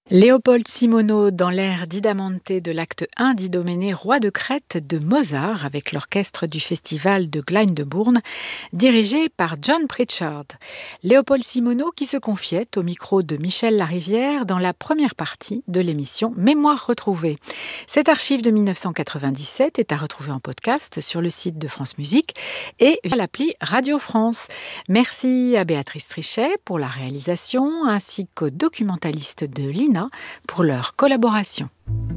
Léopold Simoneau dans l'air d'Idamante de l'acte 1 d'Idoménée, roi de Crète de Mozart, avec l'orchestre du festival de Glyndebourne, dirigé par John Pritchard. Léopold Simoneau qui se confiait au micro de Michel Larivière dans la première partie de l'émission Mémoire retrouvée. Cette archive de 1997 est à retrouver en podcast sur le site de France Musique et via l'appli Radio France. Merci à Béatrice Trichet pour la réalisation ainsi qu'aux documentalistes de l'INA pour leur collaboration.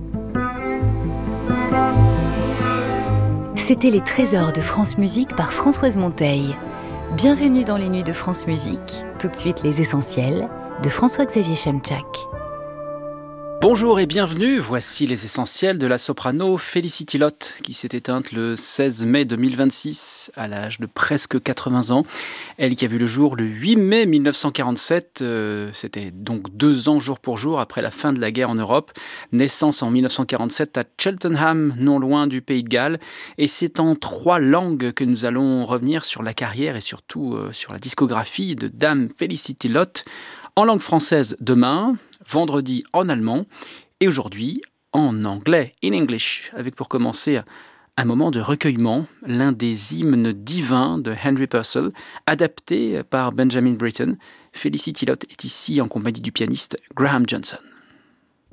C'était les trésors de France Musique par Françoise Monteil. Bienvenue dans les nuits de France Musique. Tout de suite les essentiels de François-Xavier Chemczak. Bonjour et bienvenue, voici les essentiels de la soprano Felicity Lott qui s'est éteinte le 16 mai 2026 à l'âge de presque 80 ans. Elle qui a vu le jour le 8 mai 1947, c'était donc 2 ans jour pour jour après la fin de la guerre en Europe. Naissance en 1947 à Cheltenham, non loin du Pays de Galles. Et c'est en 3 langues que nous allons revenir sur la carrière et surtout sur la discographie de Dame Felicity Lott. En langue française demain, vendredi en allemand et aujourd'hui en anglais, in English, avec pour commencer un moment de recueillement, l'un des hymnes divins de Henry Purcell, adapté par Benjamin Britten. Felicity Lott est ici en compagnie du pianiste Graham Johnson.